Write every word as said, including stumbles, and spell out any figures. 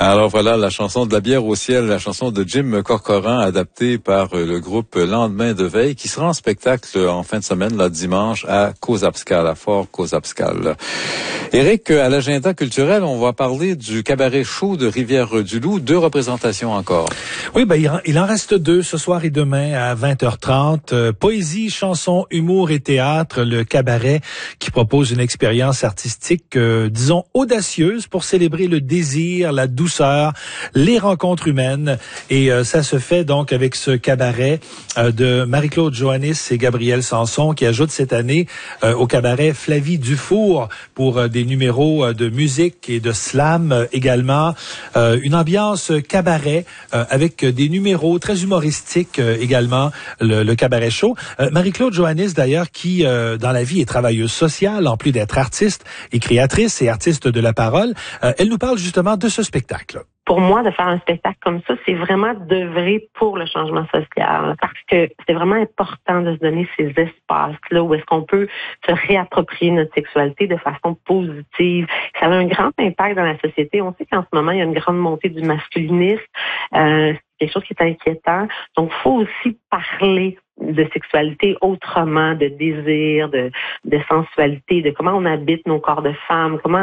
Alors voilà, la chanson de la bière au ciel, la chanson de Jim Corcoran, adaptée par le groupe Lendemain de veille, qui sera en spectacle en fin de semaine, là, dimanche, à Cozapscal, à Fort Cozapscal. Éric, à l'agenda culturel, on va parler du cabaret chaud de Rivière-du-Loup, deux représentations encore. Oui, ben il en reste deux ce soir et demain à vingt heures trente. Euh, poésie, chanson, humour et théâtre, le cabaret qui propose une expérience artistique, euh, disons, audacieuse pour célébrer le désir, la douceur, les rencontres humaines. Et euh, ça se fait donc avec ce cabaret euh, de Marie-Claude Joannis et Gabriel Sanson qui ajoute cette année euh, au cabaret Flavie Dufour pour euh, des numéros euh, de musique et de slam euh, également. Euh, une ambiance cabaret euh, avec des numéros très humoristiques euh, également, le, le cabaret show. Euh, Marie-Claude Joannis d'ailleurs qui euh, dans la vie est travailleuse sociale en plus d'être artiste et créatrice et artiste de la parole. Euh, elle nous parle justement de ce spectacle. Pour moi, de faire un spectacle comme ça, c'est vraiment d'œuvrer pour le changement social. Parce que c'est vraiment important de se donner ces espaces-là où est-ce qu'on peut se réapproprier notre sexualité de façon positive. Ça a un grand impact dans la société. On sait qu'en ce moment, il y a une grande montée du masculinisme. Euh, c'est quelque chose qui est inquiétant. Donc, il faut aussi parler de sexualité autrement, de désir, de, de sensualité, de comment on habite nos corps de femmes, comment